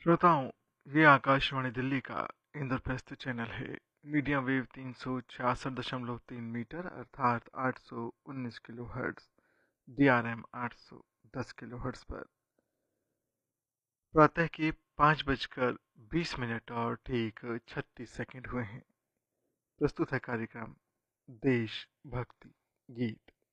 श्रोताओं, ये आकाशवाणी दिल्ली का इंद्रप्रस्थ चैनल है। मीडियम वेव 366.3 मीटर अर्थात 819 kilo hertz, DRM 810 kilo hertz पर प्रातः के 5:20 और ठीक 36 सेकंड हुए हैं। प्रस्तुत है कार्यक्रम देश भक्ति गीत।